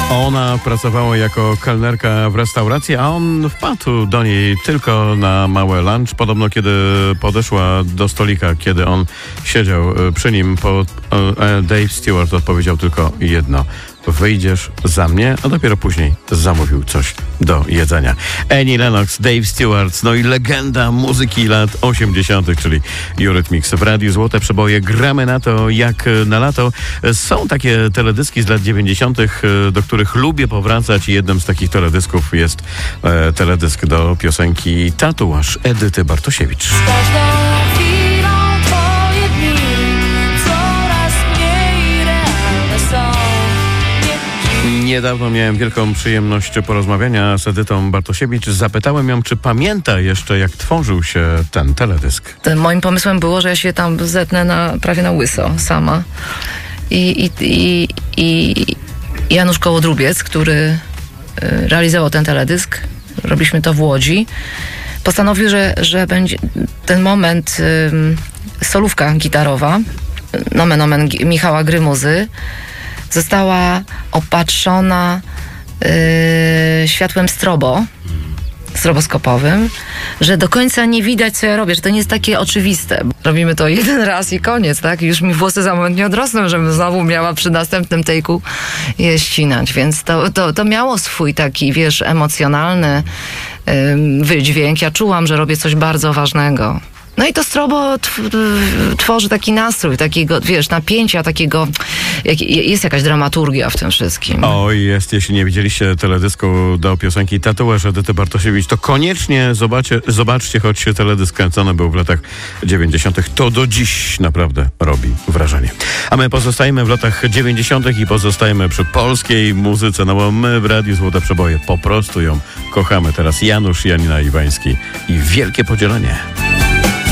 Ona pracowała jako kelnerka w restauracji, a on wpadł do niej tylko na mały lunch. Podobno kiedy podeszła do stolika, kiedy on siedział przy nim, Dave Stewart odpowiedział tylko jedno: wyjdziesz za mnie, a dopiero później zamówił coś do jedzenia. Annie Lennox, Dave Stewart, no i legenda muzyki lat 80., czyli Eurythmics. W Radiu Złote Przeboje gramy na to jak na lato. Są takie teledyski z lat 90., do których lubię powracać i jednym z takich teledysków jest teledysk do piosenki Tatuaż Edyty Bartosiewicz. Niedawno miałem wielką przyjemność porozmawiania z Edytą Bartosiewicz. Zapytałem ją, czy pamięta jeszcze, jak tworzył się ten teledysk. Moim pomysłem było, że ja się tam zetnę prawie na łyso sama. I Janusz Kołodrubiec, który realizował ten teledysk, robiliśmy to w Łodzi, postanowił, że będzie ten moment, solówka gitarowa, nomen omen Michała Grymuzy, została opatrzona światłem stroboskopowym, że do końca nie widać, co ja robię, że to nie jest takie oczywiste. Robimy to jeden raz i koniec, tak? Już mi włosy za moment nie odrosną, żebym znowu miała przy następnym take'u je ścinać, więc to miało swój taki, wiesz, emocjonalny wydźwięk. Ja czułam, że robię coś bardzo ważnego. No i to strobo tworzy taki nastrój, takiego, wiesz, napięcia, takiego, jest jakaś dramaturgia w tym wszystkim. O, jest. Jeśli nie widzieliście teledysku do piosenki Tatuaż Edyty Bartosiewicz, to koniecznie zobaczcie, choć teledysk kręcony był w latach 90., to do dziś naprawdę robi wrażenie. A my pozostajemy w latach 90. i pozostajemy przy polskiej muzyce, no bo my w Radiu Złote Przeboje po prostu ją kochamy. Teraz Janusz, Janina Iwański i Wielkie Podzielenie.